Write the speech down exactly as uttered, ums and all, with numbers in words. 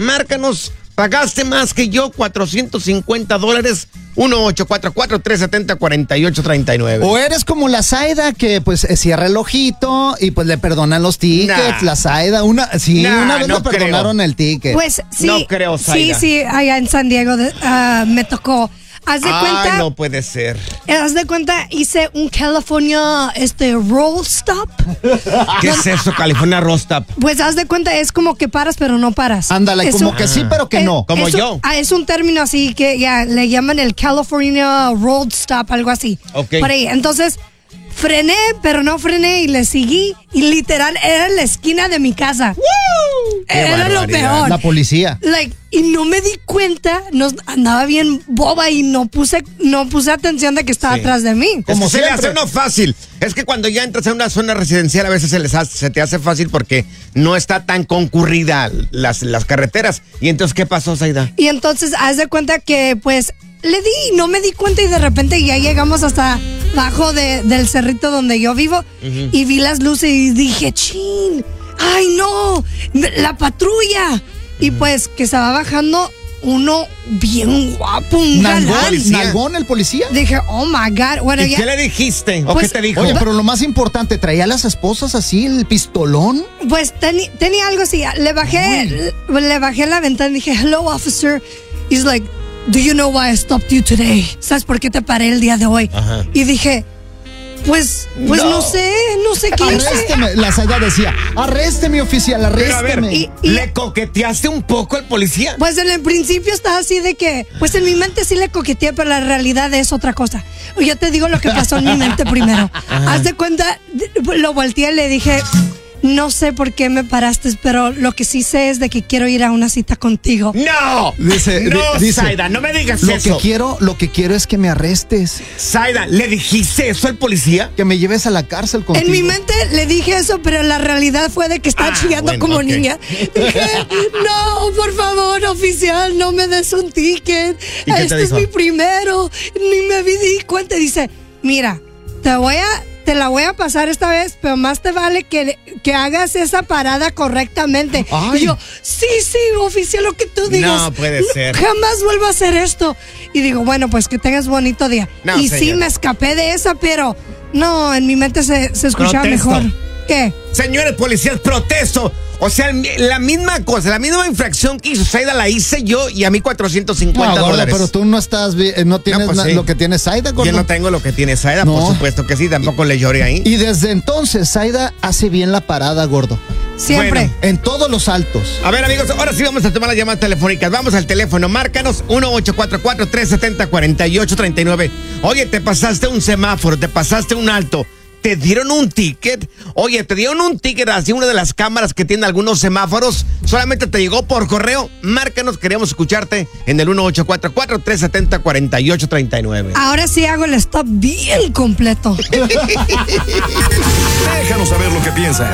Márcanos. Pagaste más que yo, cuatrocientos cincuenta dólares. uno ocho cuatro cuatro, tres siete cero, cuatro ocho tres nueve. O eres como la Zaida que pues cierra el ojito y pues le perdonan los tickets. Nah. La Zaida, una, sí, nah, una vez no le perdonaron creo. el ticket. Pues sí. No creo, Zaida. Sí, sí, allá en San Diego uh, me tocó. Haz de ah, cuenta. no puede ser. Haz de cuenta, hice un California este, roll stop. ¿Qué es eso, California roll stop? Pues haz de cuenta, es como que paras, pero no paras. Ándale, es como un, que sí, pero que es, no. Como es yo. Un, es un término así que ya le llaman el California roll stop, algo así. Ok. Por ahí. Entonces, frené, pero no frené y le seguí. Y literal, era en la esquina de mi casa. ¡Woo! Era lo peor. La policía. Like, y no me di cuenta, no, andaba bien boba y no puse, no puse atención de que estaba sí. atrás de mí. Como se le hace uno fácil. Es que cuando ya entras en una zona residencial a veces se, les hace, se te hace fácil porque no está tan concurrida las, las carreteras. ¿Y entonces qué pasó, Zaida? Y entonces haz de cuenta que pues le di, no me di cuenta y de repente ya llegamos hasta abajo de, del cerrito donde yo vivo uh-huh. y vi las luces y dije, chin, ay no, la patrulla. Y pues que estaba bajando uno bien guapo, un ¿Nalgón, galán. ¿Nalgón el policía? Dije, oh my God. Bueno, ¿Y ya, qué le dijiste? ¿O pues, qué te dijo? Oye, pero lo más importante, ¿traía a las esposas así el pistolón? Pues teni, tenía algo así. Le bajé, le, le bajé la ventana y dije, hello officer. He's like, do you know why I stopped you today? ¿Sabes por qué te paré el día de hoy? Ajá. Y dije, Pues, pues no, no sé, no sé qué. Arrésteme, la Zaida decía, arrésteme oficial, arrésteme. Pero a ver, y, y, ¿le coqueteaste un poco al policía? Pues en el principio estaba así de que, pues en mi mente sí le coqueteé, pero la realidad es otra cosa. Yo te digo lo que pasó en mi mente primero. Ajá. Haz de cuenta, lo volteé y le dije, no sé por qué me paraste, pero lo que sí sé es de que quiero ir a una cita contigo. ¡No! Dice, no, dice, Zaida, no me digas lo eso. Que quiero, lo que quiero es que me arrestes. Zaida, ¿le dijiste eso al policía? Que me lleves a la cárcel contigo. En mi mente le dije eso, pero la realidad fue de que estaba ah, chillando bueno, como okay. niña. Dije, no, por favor, oficial, no me des un ticket. Este es mi primero. Ni me di cuenta. Dice, mira, te voy a... Te la voy a pasar esta vez, pero más te vale que, que hagas esa parada correctamente. Ay. Y yo, sí, sí, oficial, lo que tú digas. No puede ser. Jamás vuelvo a hacer esto. Y digo, bueno, pues que tengas bonito día. No, y señor. Sí, me escapé de esa, pero no, en mi mente se, se escuchaba protesto. Mejor. ¿Qué? Señores policías, protesto. O sea, la misma cosa, la misma infracción que hizo Zaida la hice yo y a mí cuatrocientos cincuenta no, dólares. Pero tú no estás, no tienes no, pues sí. lo que tiene Zaida, gordo. Yo no tengo lo que tiene Zaida, no. Por supuesto que sí, tampoco le lloré ahí. Y desde entonces Zaida hace bien la parada, gordo. Siempre. Bueno, en todos los altos. A ver, amigos, ahora sí vamos a tomar las llamadas telefónicas. Vamos al teléfono, márcanos uno ocho cuatro cuatro, tres siete cero, cuatro ocho tres nueve. Oye, te pasaste un semáforo, te pasaste un alto. ¿Te dieron un ticket? Oye, ¿te dieron un ticket así una de las cámaras que tienen algunos semáforos? ¿Solamente te llegó por correo? Márcanos, queremos escucharte en el uno ocho cuatro cuatro, tres siete cero, cuatro ocho tres nueve. Ahora sí hago el stop bien completo. Déjanos saber lo que piensas.